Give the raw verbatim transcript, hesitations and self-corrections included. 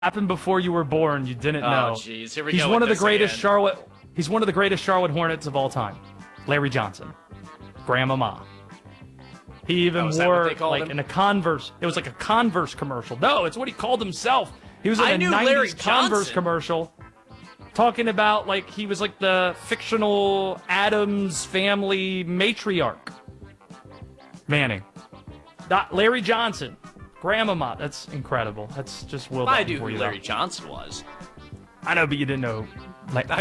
happened before you were born. You didn't know. Oh, jeez. Here we he's go. one with of the this greatest again. Charlotte. He's one of the greatest Charlotte Hornets of all time. Larry Johnson, Grandmama. He even Oh, is that wore what they called like him? in a Converse. It was like a Converse commercial. No, it's what he called himself. He was in I a knew nineties Larry Converse Johnson. commercial, talking about like he was like the fictional Addams family matriarch. Manning, Not Larry Johnson, Grandmama. That's incredible. That's just Will. I Dutton knew for who you, Larry though. Johnson was. I know, but you didn't know. Like,